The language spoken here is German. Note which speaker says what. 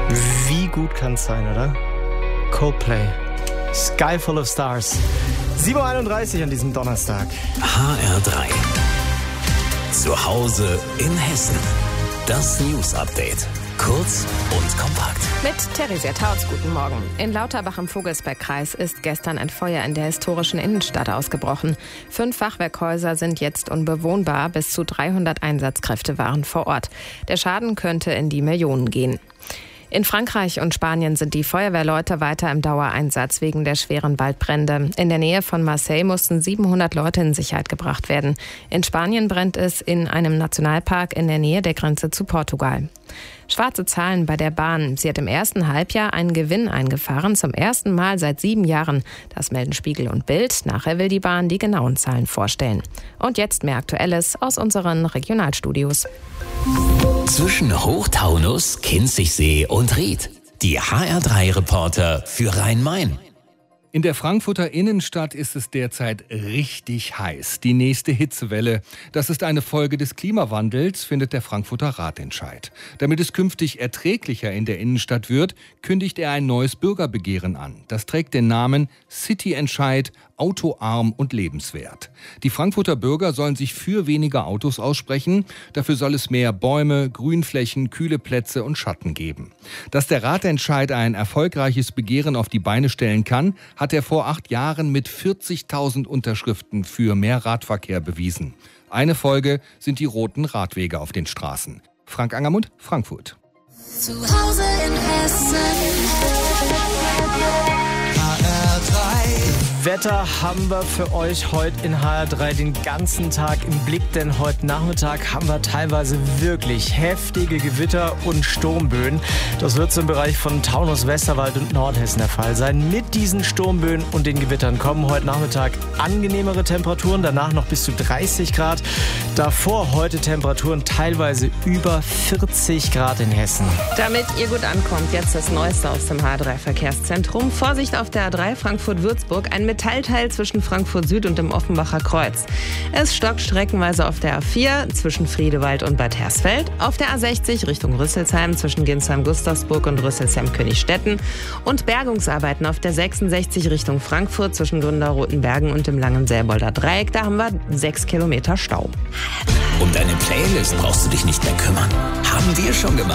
Speaker 1: Wie gut kann's sein, oder? Coldplay. Sky Full of Stars. 7.31 Uhr an diesem Donnerstag.
Speaker 2: HR3. Zu Hause in Hessen. Das News-Update. Kurz und kompakt.
Speaker 3: Mit Theresia Tautz, guten Morgen. In Lauterbach im Vogelsbergkreis ist gestern ein Feuer in der historischen Innenstadt ausgebrochen. 5 Fachwerkhäuser sind jetzt unbewohnbar. Bis zu 300 Einsatzkräfte waren vor Ort. Der Schaden könnte in die Millionen gehen. In Frankreich und Spanien sind die Feuerwehrleute weiter im Dauereinsatz wegen der schweren Waldbrände. In der Nähe von Marseille mussten 700 Leute in Sicherheit gebracht werden. In Spanien brennt es in einem Nationalpark in der Nähe der Grenze zu Portugal. Schwarze Zahlen bei der Bahn. Sie hat im ersten Halbjahr einen Gewinn eingefahren, zum ersten Mal seit 7 Jahren. Das melden Spiegel und Bild. Nachher will die Bahn die genauen Zahlen vorstellen. Und jetzt mehr Aktuelles aus unseren Regionalstudios.
Speaker 2: Zwischen Hochtaunus, Kinzigsee und Ried. Die HR3-Reporter für Rhein-Main.
Speaker 4: In der Frankfurter Innenstadt ist es derzeit richtig heiß. Die nächste Hitzewelle. Das ist eine Folge des Klimawandels, findet der Frankfurter Ratentscheid. Damit es künftig erträglicher in der Innenstadt wird, kündigt er ein neues Bürgerbegehren an. Das trägt den Namen City-Entscheid, autoarm und lebenswert. Die Frankfurter Bürger sollen sich für weniger Autos aussprechen. Dafür soll es mehr Bäume, Grünflächen, kühle Plätze und Schatten geben. Dass der Ratentscheid ein erfolgreiches Begehren auf die Beine stellen kann, hat er vor 8 Jahren mit 40.000 Unterschriften für mehr Radverkehr bewiesen. Eine Folge sind die roten Radwege auf den Straßen. Frank Angermund, Frankfurt.
Speaker 5: Zu Hause in Hessen.
Speaker 1: Wetter haben wir für euch heute in HR3 den ganzen Tag im Blick, denn heute Nachmittag haben wir teilweise wirklich heftige Gewitter und Sturmböen. Das wird so im Bereich von Taunus, Westerwald und Nordhessen der Fall sein. Mit diesen Sturmböen und den Gewittern kommen heute Nachmittag angenehmere Temperaturen, danach noch bis zu 30 Grad. Davor heute Temperaturen teilweise über 40 Grad in Hessen.
Speaker 3: Damit ihr gut ankommt, jetzt das Neueste aus dem HR3-Verkehrszentrum. Vorsicht auf der A3 Frankfurt-Würzburg, ein Metallteil zwischen Frankfurt Süd und dem Offenbacher Kreuz. Es stockt streckenweise auf der A4 zwischen Friedewald und Bad Hersfeld, auf der A60 Richtung Rüsselsheim zwischen Ginsheim-Gustavsburg und Rüsselsheim-Königstetten und Bergungsarbeiten auf der 66 Richtung Frankfurt zwischen Gründerrotenbergen und dem Langenselbolder Dreieck. Da haben wir 6 Kilometer Stau.
Speaker 2: Um deine Playlist brauchst du dich nicht mehr kümmern. Haben wir schon gemacht.